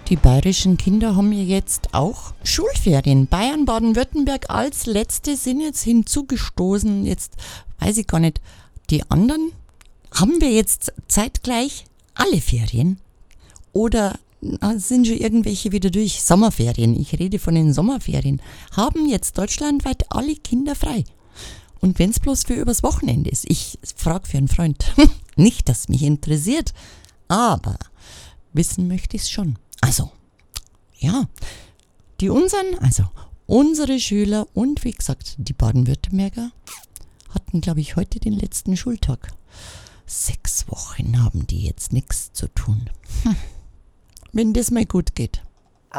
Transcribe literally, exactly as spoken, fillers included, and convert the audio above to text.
Die bayerischen Kinder haben ja jetzt auch Schulferien. Bayern, Baden-Württemberg als letzte sind jetzt hinzugestoßen. Jetzt weiß ich gar nicht, die anderen, haben wir jetzt zeitgleich alle Ferien? Oder sind schon irgendwelche wieder durch? Sommerferien, ich rede von den Sommerferien. Haben jetzt deutschlandweit alle Kinder frei? Und wenn es bloß für übers Wochenende ist. Ich frage für einen Freund. Nicht, dass mich interessiert, aber wissen möchte ich es schon. Also, ja, die unseren, also unsere Schüler und wie gesagt, die Baden-Württemberger hatten, glaube ich, heute den letzten Schultag. Sechs Wochen haben die jetzt nichts zu tun. Hm. Wenn das mal gut geht.